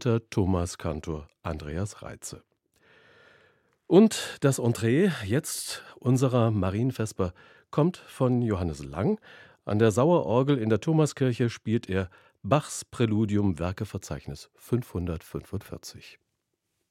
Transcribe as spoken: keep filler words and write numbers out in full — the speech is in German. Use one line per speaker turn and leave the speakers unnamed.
unter Thomaskantor Andreas Reitze. Und das Entree jetzt unserer Marienvesper kommt von Johannes Lang. An der Sauerorgel in der Thomaskirche spielt er Bachs Präludium Werkeverzeichnis fünfhundertfünfundvierzig.